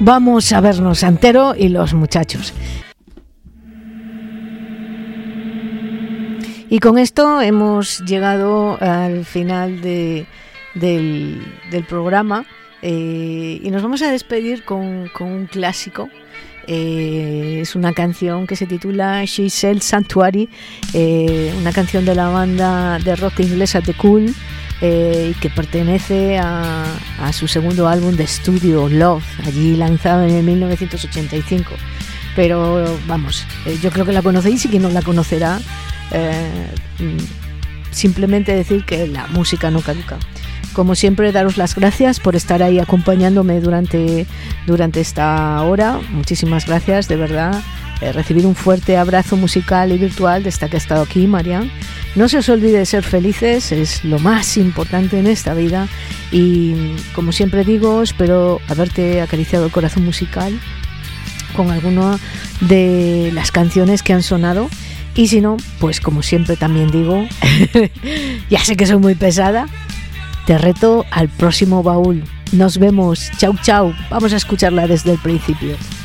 vamos a vernos Antero y los muchachos. Y con esto hemos llegado al final del programa, y nos vamos a despedir con un clásico. Es una canción que se titula She Sells Sanctuary, una canción de la banda de rock inglesa The Cool, que pertenece a su segundo álbum de estudio Love, allí lanzado en el 1985. Pero vamos, yo creo que la conocéis, y quien no la conocerá, simplemente decir que la música no caduca. Como siempre, daros las gracias por estar ahí acompañándome durante esta hora. Muchísimas gracias, de verdad. Recibir un fuerte abrazo musical y virtual de esta que ha estado aquí, Marian. No se os olvide de ser felices, es lo más importante en esta vida. Y como siempre digo, espero haberte acariciado el corazón musical con alguna de las canciones que han sonado. Y si no, pues como siempre también digo, ya sé que soy muy pesada, te reto al próximo baúl. Nos vemos. Chau, chau. Vamos a escucharla desde el principio.